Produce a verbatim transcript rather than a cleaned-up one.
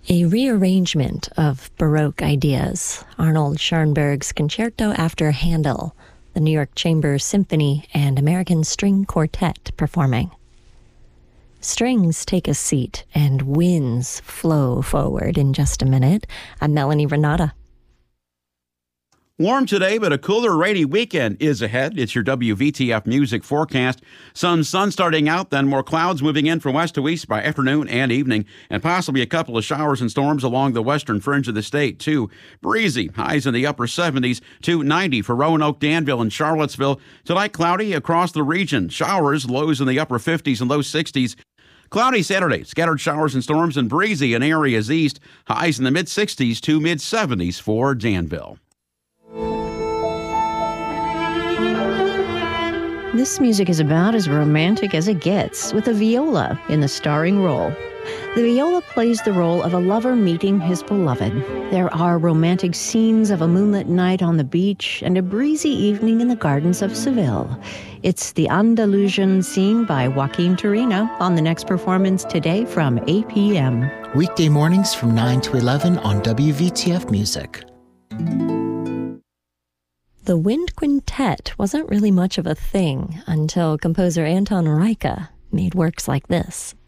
A rearrangement of Baroque ideas, Arnold Schoenberg's Concerto after Handel, the New York Chamber Symphony, and American String Quartet performing. Strings take a seat and winds flow forward in just a minute. I'm Melanie Renata. Warm today, but a cooler, rainy weekend is ahead. It's your W V T F music forecast. Some sun starting out, then more clouds moving in from west to east by afternoon and evening, and possibly a couple of showers and storms along the western fringe of the state, too. Breezy, highs in the upper seventies to ninety for Roanoke, Danville, and Charlottesville. Tonight, cloudy across the region. Showers, lows in the upper fifties and low sixties. Cloudy Saturday, scattered showers and storms, and breezy in areas east. Highs in the mid-sixties to mid-seventies for Danville. This music is about as romantic as it gets, with a viola in the starring role. The viola plays the role of a lover meeting his beloved. There are romantic scenes of a moonlit night on the beach and a breezy evening in the gardens of Seville. It's the Andalusian scene by Joaquin Turina on the next performance today from eight p.m. Weekday mornings from nine to eleven on W V T F Music. The wind quintet wasn't really much of a thing until composer Anton Reicha made works like this.